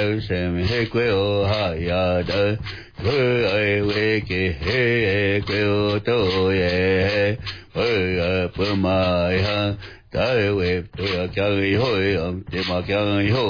đâu xem hết quê ô ha ya đâu quê ai quê kê he quê ô tô ye quê bơ mai ha tại quê tôi chẳng hối ông thì mà chẳng hối